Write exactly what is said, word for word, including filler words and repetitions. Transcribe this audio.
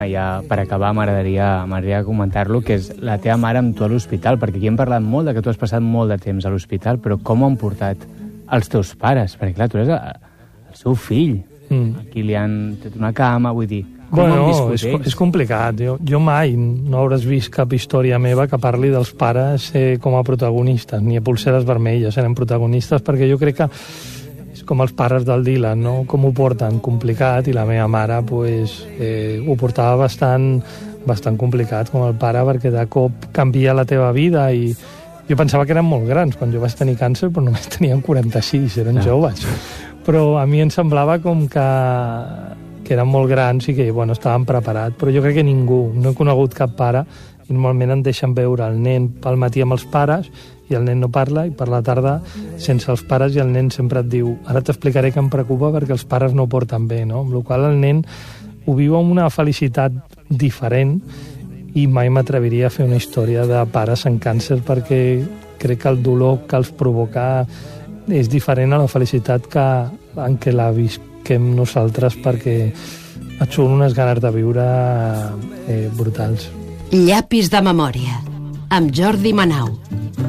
Ja, per acabar, m'agradaria m'agradaria comentar-lo, que és la teva mare amb tu a l'hospital, perquè aquí hem parlat molt de que tu has passat molt de temps a l'hospital, però com han portat els teus pares? Perquè, clar, tu eres el seu fill. Mm. Aquí li han tret una cama, vull dir... Com bueno, han viscut és, ells? és complicat. Jo, jo mai no hauràs vist cap història meva que parli dels pares eh, com a protagonistes, ni a Polseres Vermelles eren protagonistes, perquè jo crec que com els pares del Dylan, no? Com ho porten complicat, i la meva mare pues, eh, ho portava bastant, bastant complicat com el pare, perquè de cop canvia la teva vida, i jo pensava que eren molt grans quan jo vaig tenir càncer, però només tenien quaranta-sis, eren ah. joves, però a mi em semblava com que, que eren molt grans i que bueno, estaven preparats, però jo crec que ningú, no he conegut cap pare, i normalment em deixen veure el nen pel matí amb els pares i el nen no parla, i per la tarda sense els pares, i el nen sempre et diu ara t'explicaré que em preocupa perquè els pares no ho porten bé, no? Amb la qual cosa el nen ho viu amb una felicitat diferent, i mai m'atreviria a fer una història de pares amb càncer, perquè crec que el dolor que els provoca és diferent a la felicitat que, en què la visquem nosaltres, perquè et són unes ganes de viure eh, brutals. Llapis de memòria, amb Jordi Manau.